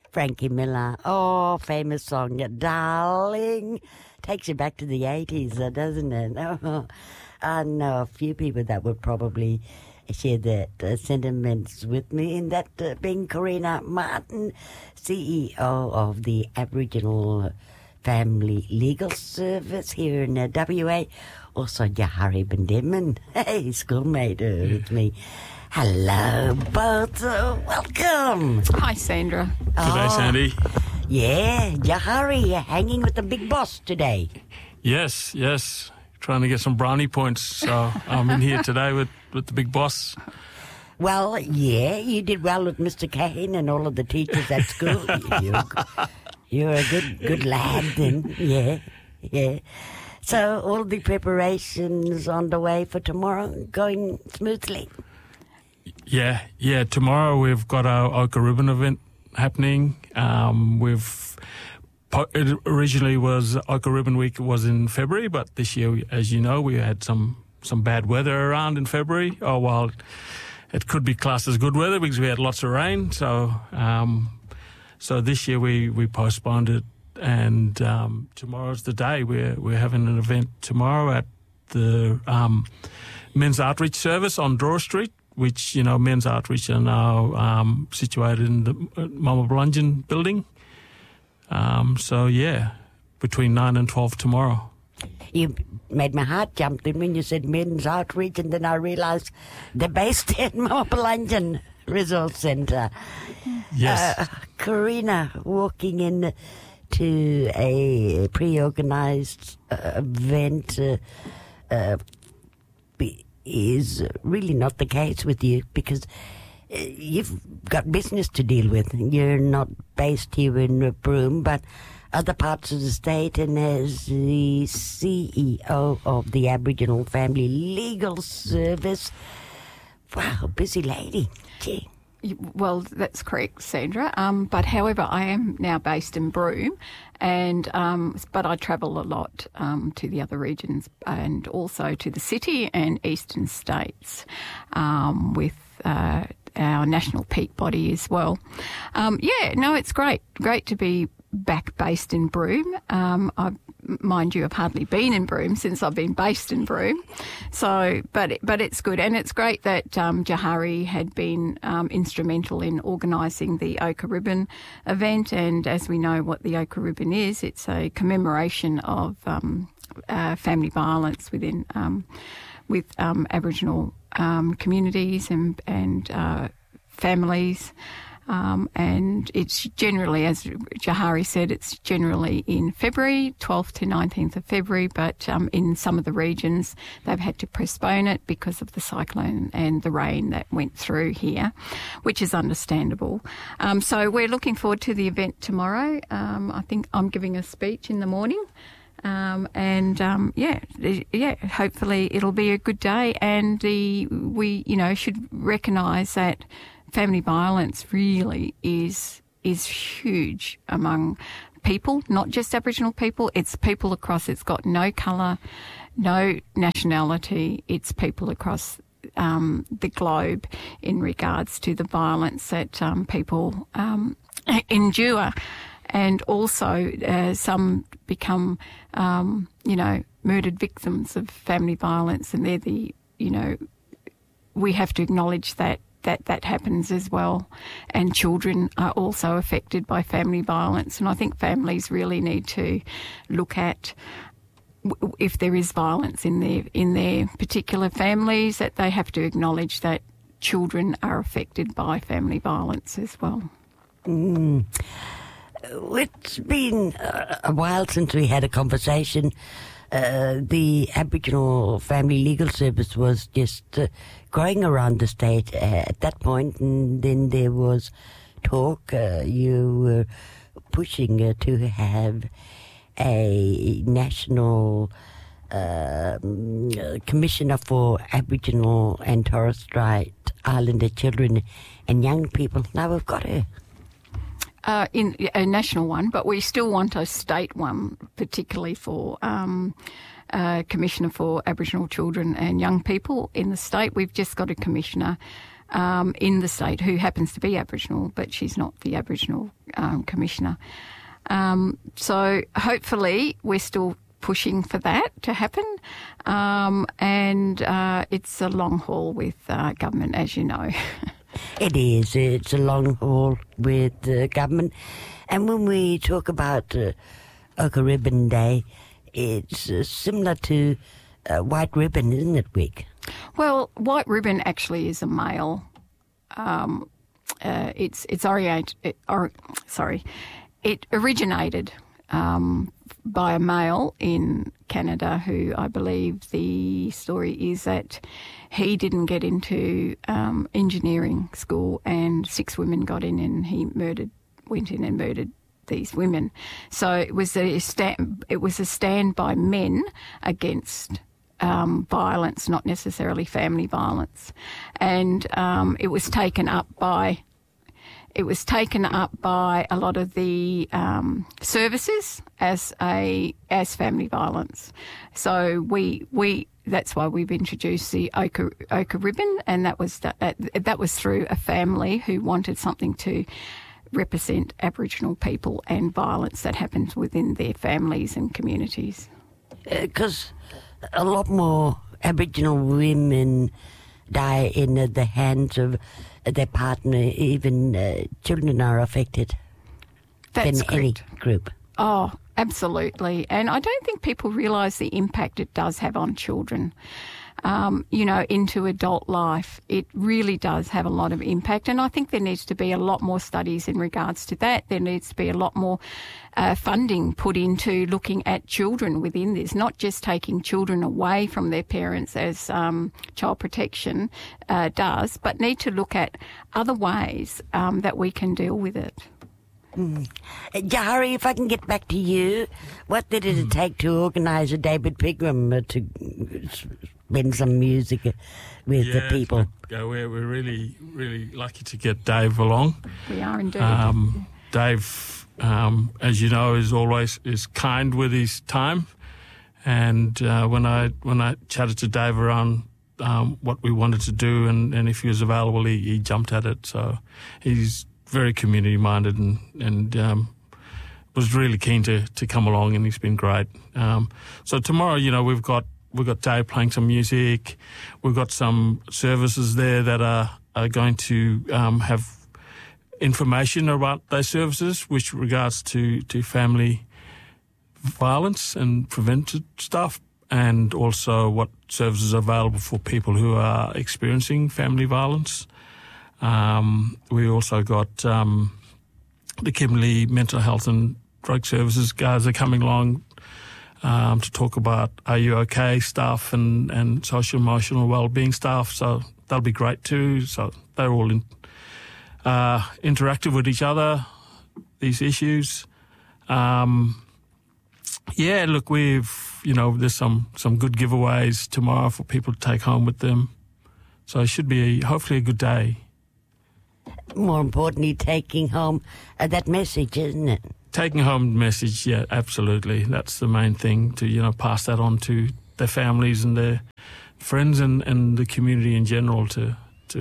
Frankie Miller. Oh, famous song, Darling. Takes you back to the 80s, doesn't it? Oh, I know a few people that would probably share that sentiments with me, and that being Karina Martin, CEO of the Aboriginal Family Legal Service here in WA. Also, Jahari Bendeman, hey, schoolmate with me. Hello, both. Welcome. Hi, Sandra. G'day, Sandy. Yeah, Jahari, you're hanging with the big boss today. Yes. Trying to get some brownie points. So I'm in here today with the big boss. Well, yeah, you did well with Mr. Kane and all of the teachers at school. You're a good lad then. Yeah. So all the preparations on the way for tomorrow going smoothly? Yeah. Tomorrow we've got our Ochre Ribbon event happening. It originally was Ochre Ribbon Week was in February, but this year, as you know, we had some bad weather around in February. Oh, well, it could be classed as good weather because we had lots of rain. So this year we postponed it, and tomorrow's the day. We're having an event tomorrow at the Men's Outreach Service on Draw Street, which, Men's Outreach are now situated in the Mama Blungeon building. Between 9 and 12 tomorrow. You made my heart jump then when you said Men's Outreach, and then I realised they're based in Mama Blungeon Resource Centre. Yes. Karina, walking in to a pre-organised event is really not the case with you, because you've got business to deal with. You're not based here in Broome, but other parts of the state, and as the CEO of the Aboriginal Family Legal Service. Wow, busy lady. Gee. Well, that's correct, Sandra. But however, I am now based in Broome, and but I travel a lot to the other regions and also to the city and eastern states with our national peak body as well. It's great to be back based in Broome. Mind you, I've hardly been in Broome since I've been based in Broome. So, but it's good, and it's great that Jahari had been instrumental in organising the Ochre Ribbon event. And as we know what the Ochre Ribbon is, it's a commemoration of family violence within with Aboriginal communities and families. And it's generally, as Jahari said, it's generally in February, 12th to 19th of February, but in some of the regions they've had to postpone it because of the cyclone and the rain that went through here, which is understandable. So we're looking forward to the event tomorrow. I think I'm giving a speech in the morning. Hopefully it'll be a good day, and we should recognise that family violence really is huge among people, not just Aboriginal people. It's people across. It's got no colour, no nationality. It's people across the globe in regards to the violence that people endure. And also some become, murdered victims of family violence, and they're we have to acknowledge that happens as well. And children are also affected by family violence. And I think families really need to look at if there is violence in their particular families, that they have to acknowledge that children are affected by family violence as well. It's been a while since we had a conversation. The Aboriginal Family Legal Service was just growing around the state at that point, and then there was talk. You were pushing to have a national commissioner for Aboriginal and Torres Strait Islander children and young people. Now we've got her. In a national one, but we still want a state one, particularly for Commissioner for Aboriginal Children and Young People in the state. We've just got a commissioner in the state who happens to be Aboriginal, but she's not the Aboriginal Commissioner. So hopefully we're still pushing for that to happen, and it's a long haul with government, as you know. It is. It's a long haul with government. And when we talk about Ochre Ribbon Day, it's similar to White Ribbon, isn't it, Wick? Well, White Ribbon actually is a male. It originated by a male in Canada who, I believe the story is that he didn't get into engineering school and 6 women got in and he went in and murdered these women. So it was a stand by men against violence, not necessarily family violence. And it was taken up by a lot of the services as family violence. So that's why we've introduced the Ochre Ribbon, and that was through a family who wanted something to represent Aboriginal people and violence that happens within their families and communities. Because a lot more Aboriginal women die in the hands of their partner, even children are affected. That's than any group. Oh, absolutely. And I don't think people realise the impact it does have on children, into adult life. It really does have a lot of impact. And I think there needs to be a lot more studies in regards to that. There needs to be a lot more funding put into looking at children within this, not just taking children away from their parents as child protection does, but need to look at other ways that we can deal with it. Jahari, if I can get back to you, what did it take to organise a David Pigram to spend some music with the people? We're really, really lucky to get Dave along. We are indeed. Dave, as you know, is kind with his time, and when I chatted to Dave around what we wanted to do and if he was available, he jumped at it. So he's very community minded and was really keen to come along, and he's been great. So tomorrow, we've got Dave playing some music. We've got some services there that are going to have information about those services, which regards to family violence and preventive stuff, and also what services are available for people who are experiencing family violence. We also got the Kimberley Mental Health and Drug Services guys are coming along to talk about Are You OK stuff and social emotional wellbeing stuff. So that'll be great too. So they're all interactive with each other, these issues. Look, there's some good giveaways tomorrow for people to take home with them. So it should be hopefully a good day. More importantly, taking home that message, isn't it? Taking home the message, yeah, absolutely. That's the main thing, to, pass that on to their families and their friends and the community in general to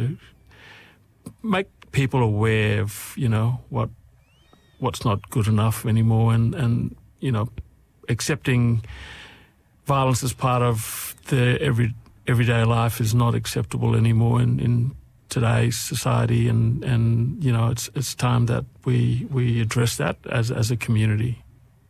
make people aware of, what's not good enough anymore and accepting violence as part of the everyday life is not acceptable anymore in today's society, and it's time that we address that as a community.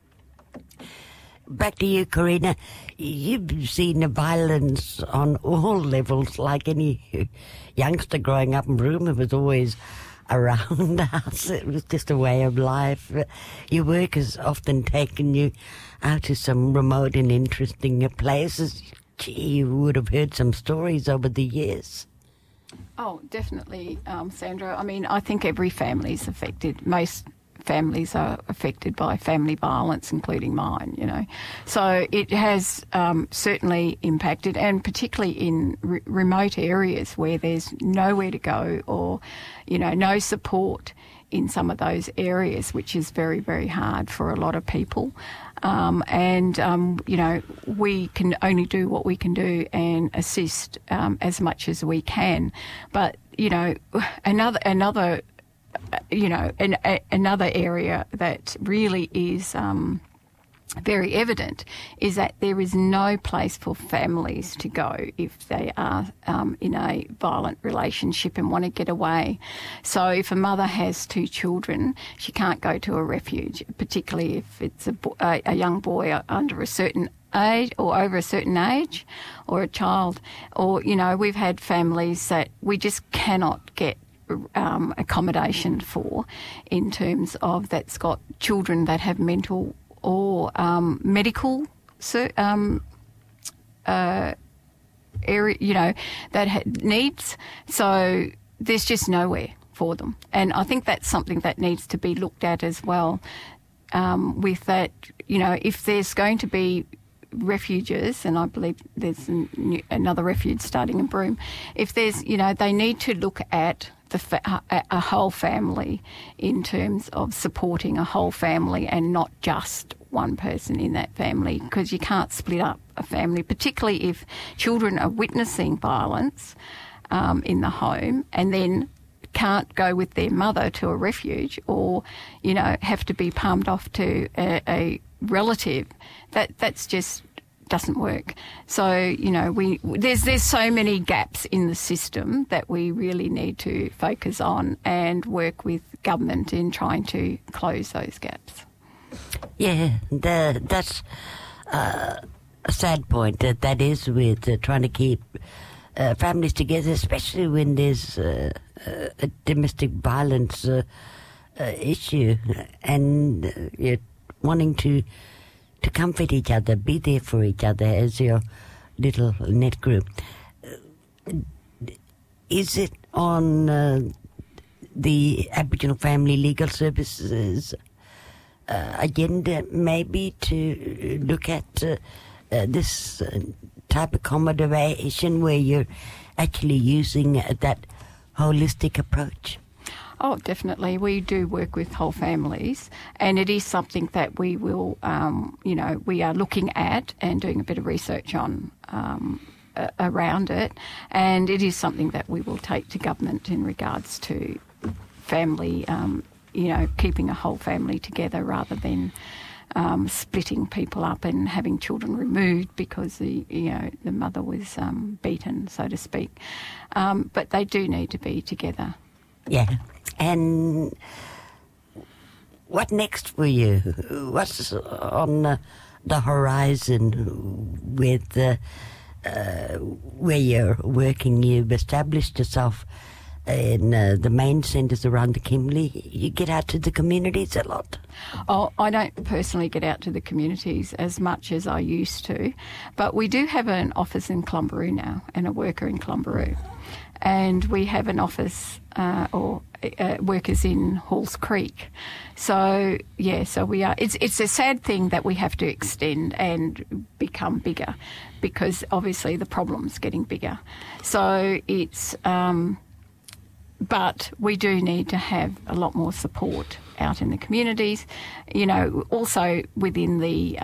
Back to you, Karina. You've seen the violence on all levels, like any youngster growing up in Broome. It was always around us. It was just a way of life. Your work has often taken you out to some remote and interesting places. Gee, you would have heard some stories over the years. Oh, definitely, Sandra. I mean, I think every family is affected. Most families are affected by family violence, including mine, So it has certainly impacted, and particularly in remote areas where there's nowhere to go or, no support in some of those areas, which is very, very hard for a lot of people. We can only do what we can do and assist as much as we can. But, another area that really is very evident is that there is no place for families to go if they are in a violent relationship and want to get away. So if a mother has 2 children, she can't go to a refuge, particularly if it's a young boy under a certain age or over a certain age, or a child. Or, we've had families that we just cannot get accommodation for, in terms of that's got children that have mental or medical area, that needs. So there's just nowhere for them. And I think that's something that needs to be looked at as well. With that, if there's going to be refuges, and I believe there's another refuge starting in Broome, if there's, they need to look at a whole family, in terms of supporting a whole family and not just one person in that family, because you can't split up a family, particularly if children are witnessing violence in the home and then can't go with their mother to a refuge, or, have to be palmed off to a relative. That's just doesn't work. So, there's so many gaps in the system that we really need to focus on and work with government in trying to close those gaps. Yeah, that's a sad point. That is with trying to keep families together, especially when there's a domestic violence issue, and you're wanting to comfort each other, be there for each other as your little net group. Is it on the Aboriginal Family Legal Services agenda maybe to look at this type of accommodation where you're actually using that holistic approach? Oh, definitely. We do work with whole families, and it is something that we will, we are looking at and doing a bit of research on around it, and it is something that we will take to government in regards to family, keeping a whole family together rather than splitting people up and having children removed because the mother was beaten, so to speak. But they do need to be together. Yeah. And what next for you? What's on the horizon with where you're working? You've established yourself in the main centres around the Kimberley. You get out to the communities a lot? Oh, I don't personally get out to the communities as much as I used to, but we do have an office in Clumbaroo now and a worker in Clumbaroo. And we have an office workers in Halls Creek. So, so we are. It's a sad thing that we have to extend and become bigger, because obviously the problem's getting bigger. So it's, but we do need to have a lot more support out in the communities, also within the,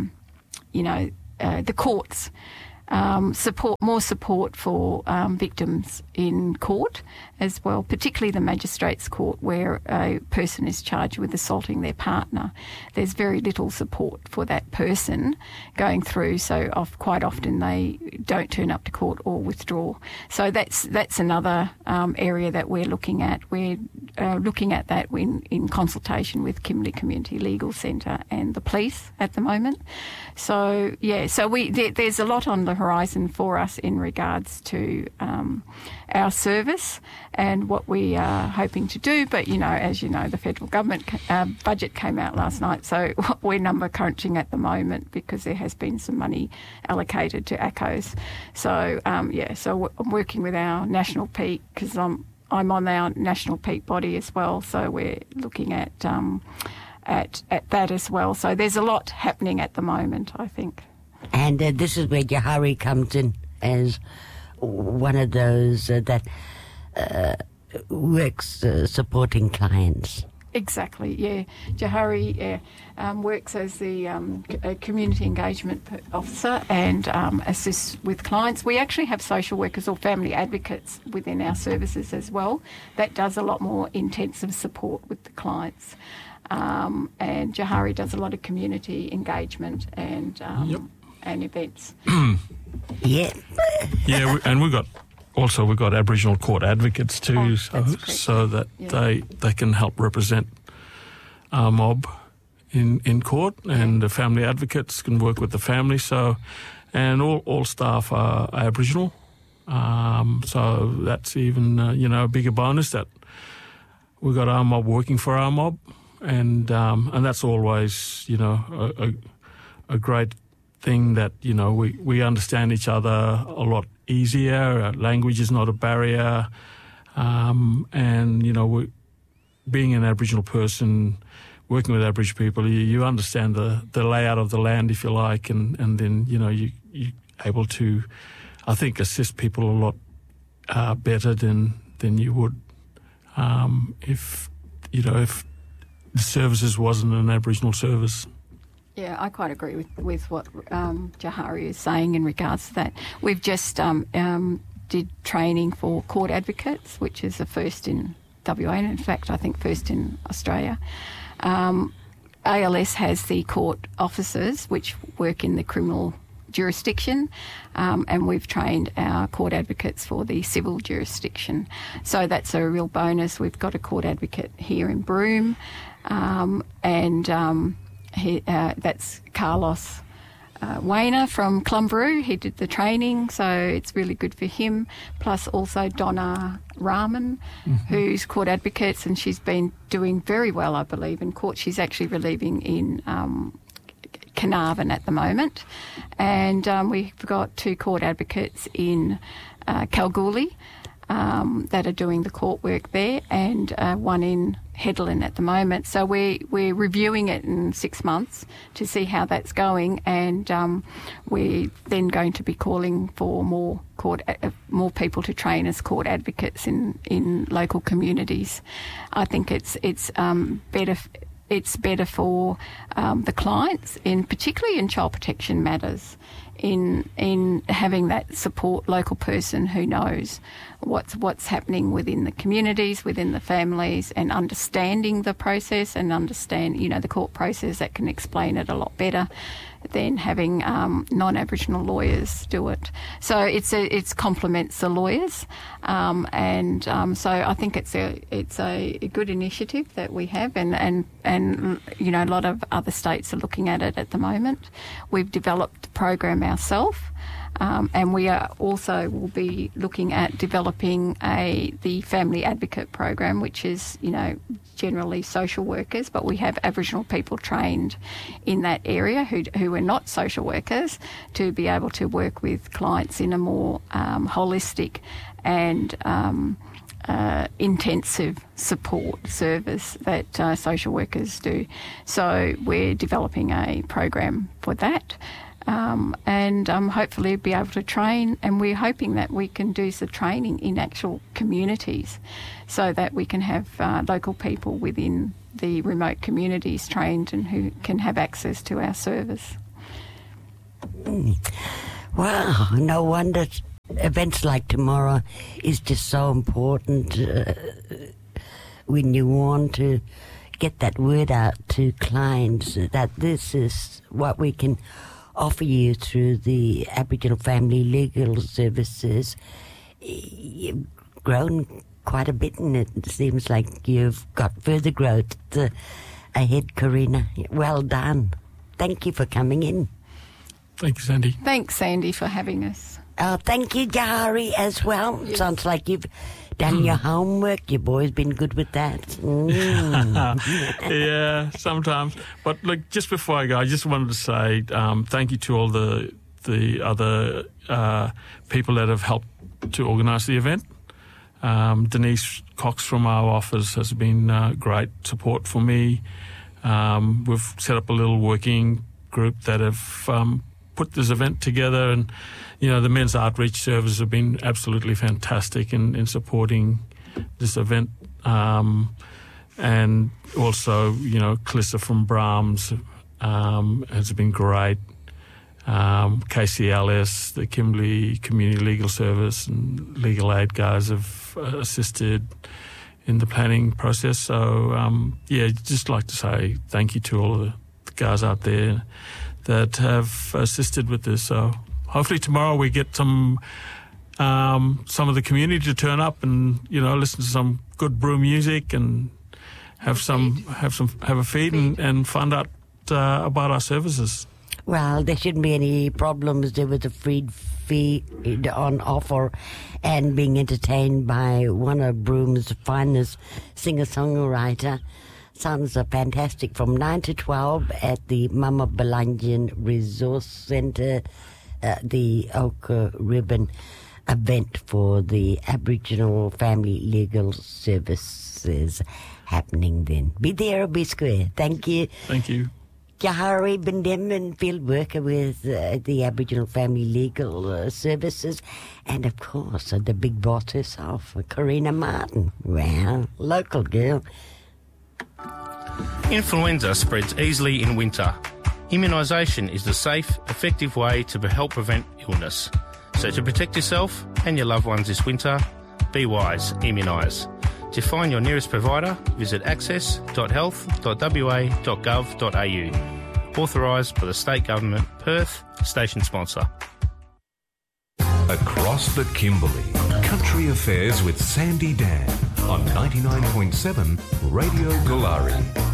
the courts. More support for victims in court as well, particularly the magistrates' court, where a person is charged with assaulting their partner. There's very little support for that person going through, so quite often they don't turn up to court or withdraw. So that's another area that we're looking at. We're looking at that in consultation with Kimberley Community Legal Centre and the police at the moment. So there's a lot on the horizon for us in regards to our service and what we are hoping to do. But, as you know, the federal government budget came out last night, so we're number crunching at the moment because there has been some money allocated to ACOs. So, so I'm working with our national peak, because I'm on our national peak body as well, so we're looking at that as well. So there's a lot happening at the moment, I think. And this is where Jahari comes in as one of those that works supporting clients. Exactly, yeah. Jahari works as the community engagement officer and assists with clients. We actually have social workers or family advocates within our services as well. That does a lot more intensive support with the clients. And Jahari does a lot of community engagement and events. Yeah. Yeah, and we've got Aboriginal court advocates too, so that they can help represent our mob in court, and the family advocates can work with the family. So, and all staff are Aboriginal, so that's even a bigger bonus that we've got our mob working for our mob, and that's always a great thing that we understand each other a lot easier. Language is not a barrier, and being an Aboriginal person, working with Aboriginal people, you understand the layout of the land, if you like, and then you're able to, I think, assist people a lot better than you would if the services wasn't an Aboriginal service. Yeah, I quite agree with what Jahari is saying in regards to that. We've just did training for court advocates, which is the first in WA, and in fact, I think first in Australia. ALS has the court officers, which work in the criminal jurisdiction, and we've trained our court advocates for the civil jurisdiction. So that's a real bonus. We've got a court advocate here in Broome, that's Carlos Wayner from Clumberoo. He did the training, so it's really good for him. Plus also Donna Rahman, who's court advocate, and she's been doing very well, I believe, in court. She's actually relieving in Carnarvon at the moment. And we've got 2 court advocates in Kalgoorlie that are doing the court work there, and one in Hedland at the moment. So we're reviewing it in 6 months to see how that's going, and we're then going to be calling for more people to train as court advocates in local communities. I think it's better. It's better for the clients, particularly in child protection matters, in having that support local person who knows what's happening within the communities, within the families, and understanding the process and understand the court process, that can explain it a lot better than having non-Aboriginal lawyers do it. So it's complements the lawyers, and so I think it's a good initiative that we have, and a lot of other states are looking at it at the moment. We've developed the program ourselves. And we will be looking at developing the family advocate program, which is, generally social workers, but we have Aboriginal people trained in that area who are not social workers, to be able to work with clients in a more holistic and intensive support service that social workers do. So we're developing a program for that. And hopefully be able to train, and we're hoping that we can do the training in actual communities so that we can have local people within the remote communities trained and who can have access to our service. Wow, no wonder events like tomorrow is just so important when you want to get that word out to clients that this is what we can offer you through the Aboriginal Family Legal Services. You've grown quite a bit, and it seems like you've got further growth ahead, Karina. Well done. Thank you for coming in. Thank you, Sandy. Thanks, Sandy, for having us. Thank you, Jahari, as well. Yes. Sounds like you've done your homework. Your boy's been good with that. Yeah, sometimes. But look, just before I go, I just wanted to say thank you to all the other people that have helped to organise the event. Denise Cox from our office has been great support for me. We've set up a little working group that have put this event together, and the men's outreach service have been absolutely fantastic in supporting this event. And also, Calissa from Brahms has been great. KCLS, the Kimberley Community Legal Service and Legal Aid guys have assisted in the planning process. So, just like to say thank you to all of the guys out there that have assisted with this. So hopefully tomorrow we get some of the community to turn up and, listen to some good brew music and have a feed and find out about our services. Well, there shouldn't be any problems. There was a free feed on offer and being entertained by one of Broom's finest singer-songwriter. Sounds fantastic. From 9 to 12 at the Mama Belangian Resource Centre, the Ochre Ribbon event for the Aboriginal Family Legal Services happening then. Be there or be square. Thank you. Thank you. Jahari Bendeman, field worker with the Aboriginal Family Legal Services, and of course the big boss herself, Karina Martin. Wow, local girl. Influenza spreads easily in winter. Immunisation is the safe, effective way to help prevent illness. So to protect yourself and your loved ones this winter, be wise, immunise. To find your nearest provider, visit access.health.wa.gov.au. Authorised by the State Government, Perth, station sponsor. Across the Kimberley, Country Affairs with Sandy Dan on 99.7 Radio Galari.